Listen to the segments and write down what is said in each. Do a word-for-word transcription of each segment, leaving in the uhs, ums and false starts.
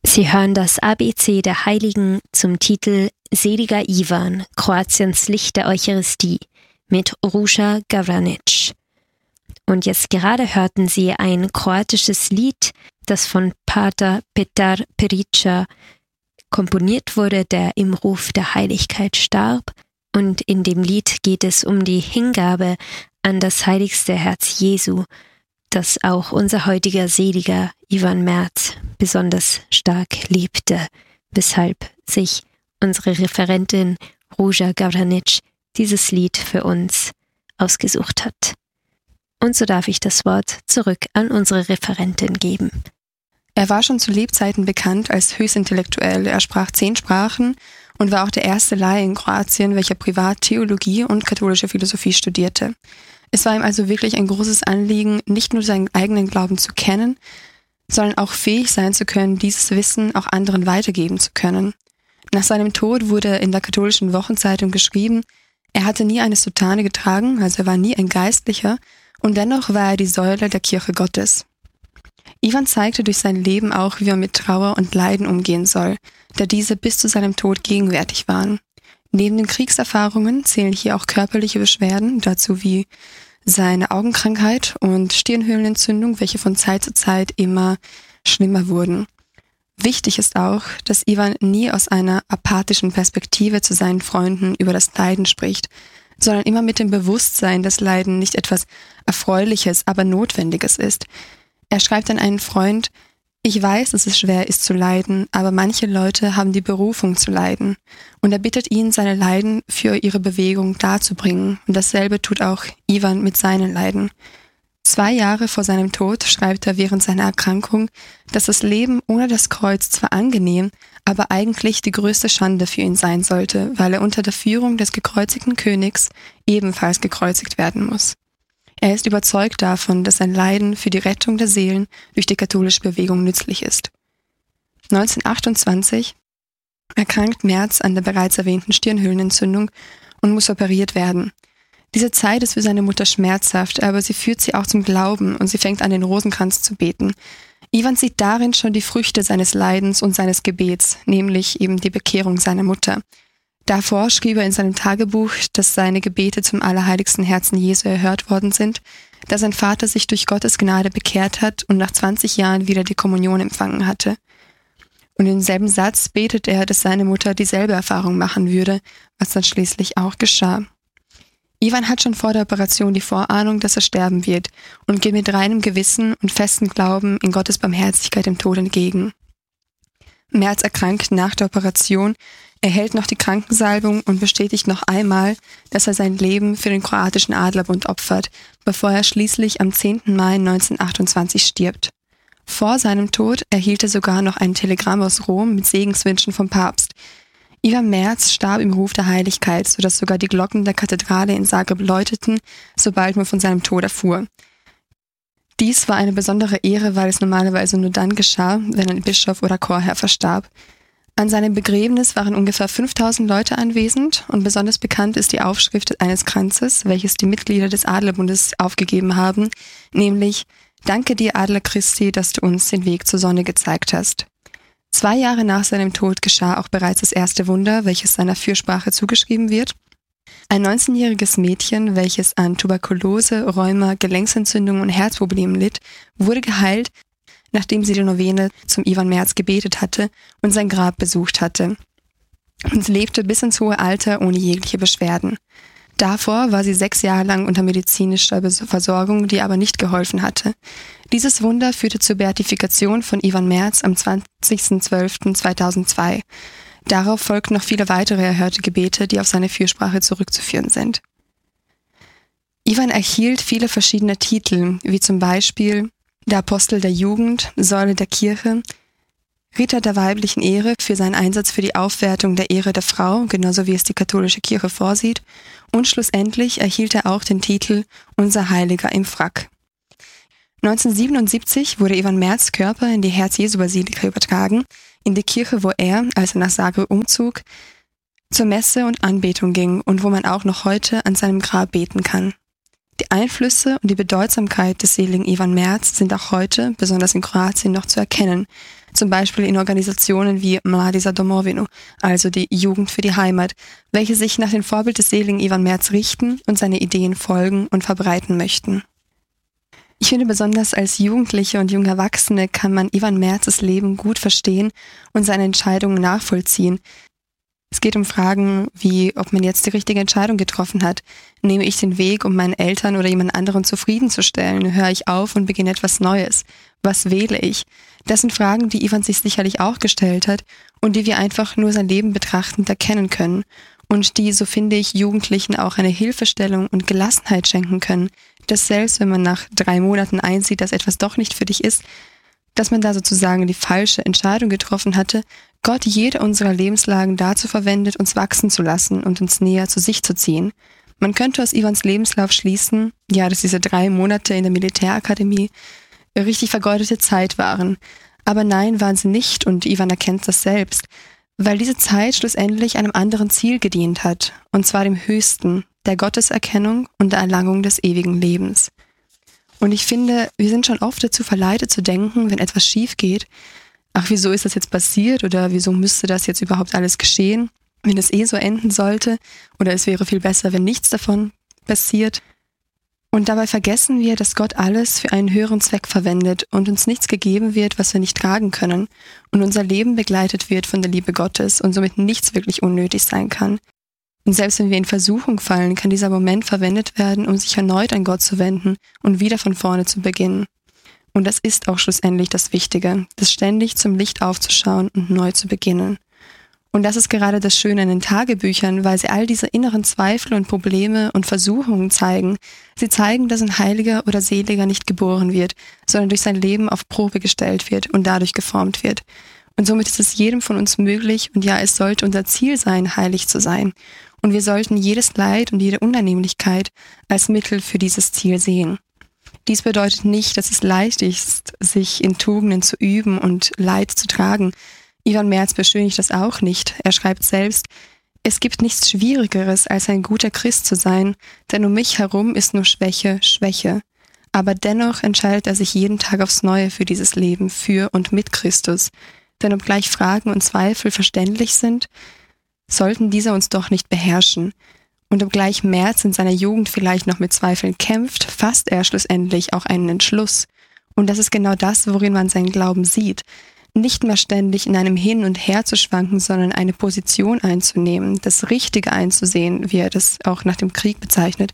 Sie hören das A B C der Heiligen zum Titel Seliger Ivan, Kroatiens Licht der Eucharistie mit Ruža Gavranić. Und jetzt gerade hörten Sie ein kroatisches Lied, das von Pater Petar Perica komponiert wurde, der im Ruf der Heiligkeit starb. Und in dem Lied geht es um die Hingabe an das heiligste Herz Jesu, das auch unser heutiger Seliger Ivan Merz besonders stark liebte, weshalb sich unsere Referentin Ruža Gavranić dieses Lied für uns ausgesucht hat. Und so darf ich das Wort zurück an unsere Referentin geben. Er war schon zu Lebzeiten bekannt als höchst intellektuell. Er sprach zehn Sprachen und war auch der erste Laie in Kroatien, welcher privat Theologie und katholische Philosophie studierte. Es war ihm also wirklich ein großes Anliegen, nicht nur seinen eigenen Glauben zu kennen, sondern auch fähig sein zu können, dieses Wissen auch anderen weitergeben zu können. Nach seinem Tod wurde in der katholischen Wochenzeitung geschrieben, er hatte nie eine Soutane getragen, also er war nie ein Geistlicher, und dennoch war er die Säule der Kirche Gottes. Ivan zeigte durch sein Leben auch, wie er mit Trauer und Leiden umgehen soll, da diese bis zu seinem Tod gegenwärtig waren. Neben den Kriegserfahrungen zählen hier auch körperliche Beschwerden, dazu wie seine Augenkrankheit und Stirnhöhlenentzündung, welche von Zeit zu Zeit immer schlimmer wurden. Wichtig ist auch, dass Ivan nie aus einer apathischen Perspektive zu seinen Freunden über das Leiden spricht, sondern immer mit dem Bewusstsein, dass Leiden nicht etwas Erfreuliches, aber Notwendiges ist. Er schreibt an einen Freund, ich weiß, dass es schwer ist zu leiden, aber manche Leute haben die Berufung zu leiden. Und er bittet ihn, seine Leiden für ihre Bewegung darzubringen. Und dasselbe tut auch Ivan mit seinen Leiden. Zwei Jahre vor seinem Tod schreibt er während seiner Erkrankung, dass das Leben ohne das Kreuz zwar angenehm, aber eigentlich die größte Schande für ihn sein sollte, weil er unter der Führung des gekreuzigten Königs ebenfalls gekreuzigt werden muss. Er ist überzeugt davon, dass sein Leiden für die Rettung der Seelen durch die katholische Bewegung nützlich ist. neunzehnhundertachtundzwanzig erkrankt Merz an der bereits erwähnten Stirnhöhlenentzündung und muss operiert werden. Diese Zeit ist für seine Mutter schmerzhaft, aber sie führt sie auch zum Glauben und sie fängt an, den Rosenkranz zu beten. Ivan sieht darin schon die Früchte seines Leidens und seines Gebets, nämlich eben die Bekehrung seiner Mutter. Davor schrieb er in seinem Tagebuch, dass seine Gebete zum allerheiligsten Herzen Jesu erhört worden sind, dass sein Vater sich durch Gottes Gnade bekehrt hat und nach zwanzig Jahren wieder die Kommunion empfangen hatte. Und im selben Satz betet er, dass seine Mutter dieselbe Erfahrung machen würde, was dann schließlich auch geschah. Ivan hat schon vor der Operation die Vorahnung, dass er sterben wird und geht mit reinem Gewissen und festem Glauben in Gottes Barmherzigkeit dem Tod entgegen. Merz erkrankt nach der Operation, erhält noch die Krankensalbung und bestätigt noch einmal, dass er sein Leben für den kroatischen Adlerbund opfert, bevor er schließlich am zehnten Mai neunzehnhundertachtundzwanzig stirbt. Vor seinem Tod erhielt er sogar noch ein Telegramm aus Rom mit Segenswünschen vom Papst. Ivan Merz starb im Ruf der Heiligkeit, sodass sogar die Glocken der Kathedrale in Zagreb läuteten, sobald man von seinem Tod erfuhr. Dies war eine besondere Ehre, weil es normalerweise nur dann geschah, wenn ein Bischof oder Chorherr verstarb. An seinem Begräbnis waren ungefähr fünftausend Leute anwesend und besonders bekannt ist die Aufschrift eines Kranzes, welches die Mitglieder des Adlerbundes aufgegeben haben, nämlich »Danke dir, Adler Christi, dass du uns den Weg zur Sonne gezeigt hast«. Zwei Jahre nach seinem Tod geschah auch bereits das erste Wunder, welches seiner Fürsprache zugeschrieben wird. Ein neunzehnjähriges Mädchen, welches an Tuberkulose, Rheuma, Gelenksentzündung und Herzproblemen litt, wurde geheilt, nachdem sie die Novene zum Ivan Merz gebetet hatte und sein Grab besucht hatte. Und sie lebte bis ins hohe Alter ohne jegliche Beschwerden. Davor war sie sechs Jahre lang unter medizinischer Versorgung, die aber nicht geholfen hatte. Dieses Wunder führte zur Beatifikation von Ivan Merz am zwanzigsten zwölften zweitausendzwei. Darauf folgten noch viele weitere erhörte Gebete, die auf seine Fürsprache zurückzuführen sind. Ivan erhielt viele verschiedene Titel, wie zum Beispiel der Apostel der Jugend, Säule der Kirche, Ritter der weiblichen Ehre für seinen Einsatz für die Aufwertung der Ehre der Frau, genauso wie es die katholische Kirche vorsieht, und schlussendlich erhielt er auch den Titel Unser Heiliger im Frack. neunzehnhundertsiebenundsiebzig wurde Ivan Merz' Körper in die Herz-Jesu-Basilika übertragen, in die Kirche, wo er, als er nach Zagreb umzog, zur Messe und Anbetung ging und wo man auch noch heute an seinem Grab beten kann. Die Einflüsse und die Bedeutsamkeit des seligen Ivan Merz sind auch heute, besonders in Kroatien, noch zu erkennen. Zum Beispiel in Organisationen wie Mladi za domovinu, also die Jugend für die Heimat, welche sich nach dem Vorbild des seligen Ivan Merz richten und seine Ideen folgen und verbreiten möchten. Ich finde, besonders als Jugendliche und junge Erwachsene kann man Ivan Merzes Leben gut verstehen und seine Entscheidungen nachvollziehen. Es geht um Fragen wie, ob man jetzt die richtige Entscheidung getroffen hat. Nehme ich den Weg, um meinen Eltern oder jemand anderen zufriedenzustellen? Höre ich auf und beginne etwas Neues? Was wähle ich? Das sind Fragen, die Ivan sich sicherlich auch gestellt hat und die wir einfach nur sein Leben betrachtend erkennen können und die, so finde ich, Jugendlichen auch eine Hilfestellung und Gelassenheit schenken können, dass selbst wenn man nach drei Monaten einsieht, dass etwas doch nicht für dich ist, dass man da sozusagen die falsche Entscheidung getroffen hatte, Gott jede unserer Lebenslagen dazu verwendet, uns wachsen zu lassen und uns näher zu sich zu ziehen. Man könnte aus Ivans Lebenslauf schließen, ja, dass diese drei Monate in der Militärakademie richtig vergeudete Zeit waren. Aber nein, waren sie nicht und Ivan erkennt das selbst, weil diese Zeit schlussendlich einem anderen Ziel gedient hat, und zwar dem Höchsten, der Gotteserkennung und der Erlangung des ewigen Lebens. Und ich finde, wir sind schon oft dazu verleitet zu denken, wenn etwas schief geht, ach, wieso ist das jetzt passiert oder wieso müsste das jetzt überhaupt alles geschehen, wenn es eh so enden sollte oder es wäre viel besser, wenn nichts davon passiert. Und dabei vergessen wir, dass Gott alles für einen höheren Zweck verwendet und uns nichts gegeben wird, was wir nicht tragen können und unser Leben begleitet wird von der Liebe Gottes und somit nichts wirklich unnötig sein kann. Und selbst wenn wir in Versuchung fallen, kann dieser Moment verwendet werden, um sich erneut an Gott zu wenden und wieder von vorne zu beginnen. Und das ist auch schlussendlich das Wichtige, das ständig zum Licht aufzuschauen und neu zu beginnen. Und das ist gerade das Schöne an den Tagebüchern, weil sie all diese inneren Zweifel und Probleme und Versuchungen zeigen. Sie zeigen, dass ein Heiliger oder Seliger nicht geboren wird, sondern durch sein Leben auf Probe gestellt wird und dadurch geformt wird. Und somit ist es jedem von uns möglich, und ja, es sollte unser Ziel sein, heilig zu sein. Und wir sollten jedes Leid und jede Unannehmlichkeit als Mittel für dieses Ziel sehen. Dies bedeutet nicht, dass es leicht ist, sich in Tugenden zu üben und Leid zu tragen. Ivan Merz beschönigt das auch nicht. Er schreibt selbst, es gibt nichts Schwierigeres, als ein guter Christ zu sein, denn um mich herum ist nur Schwäche, Schwäche. Aber dennoch entscheidet er sich jeden Tag aufs Neue für dieses Leben, für und mit Christus. Denn obgleich Fragen und Zweifel verständlich sind, sollten diese uns doch nicht beherrschen. Und obgleich Merz in seiner Jugend vielleicht noch mit Zweifeln kämpft, fasst er schlussendlich auch einen Entschluss. Und das ist genau das, worin man seinen Glauben sieht. Nicht mehr ständig in einem Hin und Her zu schwanken, sondern eine Position einzunehmen, das Richtige einzusehen, wie er das auch nach dem Krieg bezeichnet.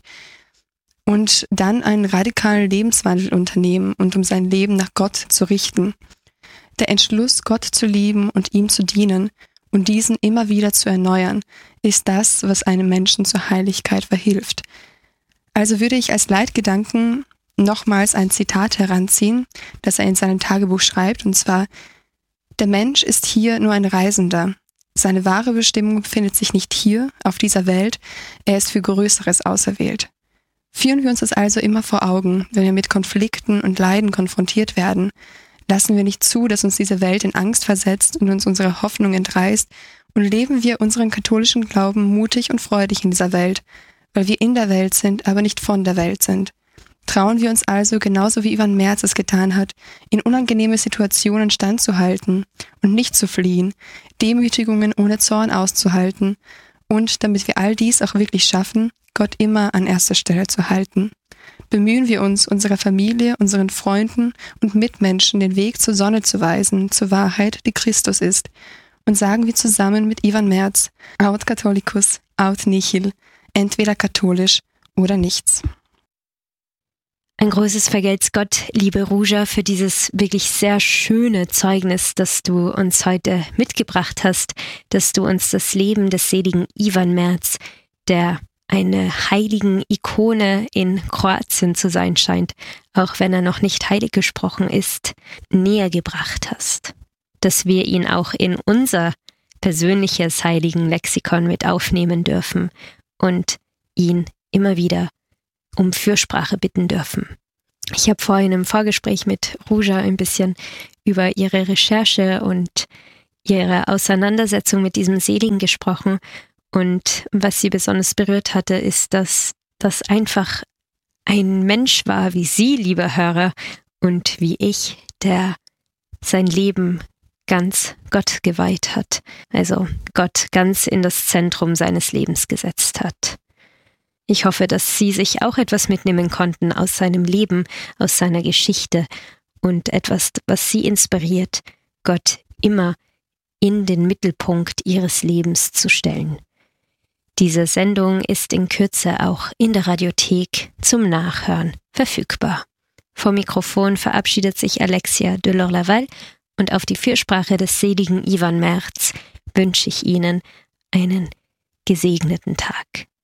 Und dann einen radikalen Lebenswandel unternehmen und um sein Leben nach Gott zu richten. Der Entschluss, Gott zu lieben und ihm zu dienen und diesen immer wieder zu erneuern, ist das, was einem Menschen zur Heiligkeit verhilft. Also würde ich als Leitgedanken nochmals ein Zitat heranziehen, das er in seinem Tagebuch schreibt, und zwar: Der Mensch ist hier nur ein Reisender. Seine wahre Bestimmung befindet sich nicht hier, auf dieser Welt, er ist für Größeres auserwählt. Führen wir uns das also immer vor Augen, wenn wir mit Konflikten und Leiden konfrontiert werden. Lassen wir nicht zu, dass uns diese Welt in Angst versetzt und uns unsere Hoffnung entreißt, und leben wir unseren katholischen Glauben mutig und freudig in dieser Welt, weil wir in der Welt sind, aber nicht von der Welt sind. Trauen wir uns also, genauso wie Ivan Merz es getan hat, in unangenehme Situationen standzuhalten und nicht zu fliehen, Demütigungen ohne Zorn auszuhalten und, damit wir all dies auch wirklich schaffen, Gott immer an erster Stelle zu halten. Bemühen wir uns, unserer Familie, unseren Freunden und Mitmenschen den Weg zur Sonne zu weisen, zur Wahrheit, die Christus ist. Und sagen wir zusammen mit Ivan Merz: Aut Catholicus, aut nihil, entweder katholisch oder nichts. Ein großes Vergelt's Gott, liebe Ruja, für dieses wirklich sehr schöne Zeugnis, das du uns heute mitgebracht hast, dass du uns das Leben des seligen Ivan Merz, der eine heiligen Ikone in Kroatien zu sein scheint, auch wenn er noch nicht heilig gesprochen ist, näher gebracht hast. Dass wir ihn auch in unser persönliches heiligen Lexikon mit aufnehmen dürfen und ihn immer wieder um Fürsprache bitten dürfen. Ich habe vorhin im Vorgespräch mit Ruja ein bisschen über ihre Recherche und ihre Auseinandersetzung mit diesem Seligen gesprochen, und was sie besonders berührt hatte, ist, dass das einfach ein Mensch war wie Sie, lieber Hörer, und wie ich, der sein Leben ganz Gott geweiht hat, also Gott ganz in das Zentrum seines Lebens gesetzt hat. Ich hoffe, dass Sie sich auch etwas mitnehmen konnten aus seinem Leben, aus seiner Geschichte und etwas, was Sie inspiriert, Gott immer in den Mittelpunkt Ihres Lebens zu stellen. Diese Sendung ist in Kürze auch in der Radiothek zum Nachhören verfügbar. Vom Mikrofon verabschiedet sich Alexia Delors-Laval und auf die Fürsprache des seligen Ivan Merz wünsche ich Ihnen einen gesegneten Tag.